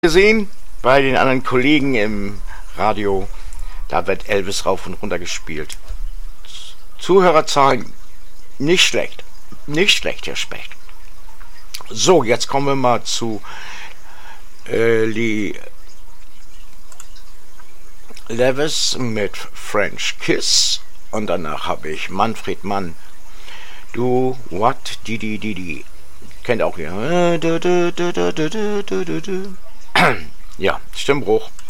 Gesehen bei den anderen Kollegen im Radio, da wird Elvis rauf und runter gespielt. Zuhörerzahlen nicht schlecht. Nicht schlecht, Herr Specht. So, jetzt kommen wir mal zu Lee Levis mit French Kiss und danach habe ich Manfred Mann. Do what di. Kennt auch ihr. Ja, Stimmbruch.